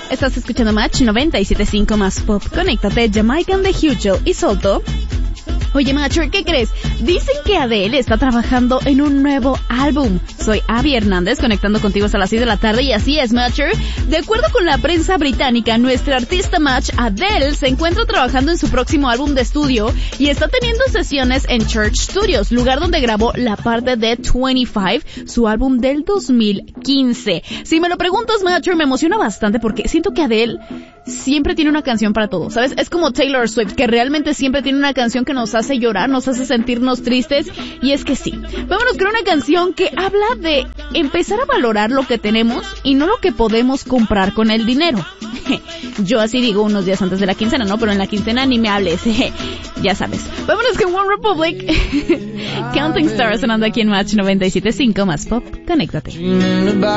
Estás escuchando Match 97.5 más pop. Conéctate, Jamaican de Hugo y Solto. Oye, Matcher, ¿qué crees? Dicen que Adele está trabajando en un nuevo álbum. Soy Abby Hernández, conectando contigo hasta las 6 de la tarde, y así es, Matcher. De acuerdo con la prensa británica, nuestra artista Match, Adele, se encuentra trabajando en su próximo álbum de estudio y está teniendo sesiones en Church Studios, lugar donde grabó la parte de 25, su álbum del 2015. Si me lo preguntas, Matcher, me emociona bastante porque siento que Adele siempre tiene una canción para todo, ¿sabes? Es como Taylor Swift, que realmente siempre tiene una canción que nos hace llorar, nos hace sentirnos tristes, y es que sí. Vámonos con una canción que habla de empezar a valorar lo que tenemos y no lo que podemos comprar con el dinero. Yo así digo unos días antes de la quincena, ¿no? Pero en la quincena ni me hables, ya sabes. Vámonos con One Republic. Counting Stars sonando aquí en Match 97.5 más pop. Conéctate.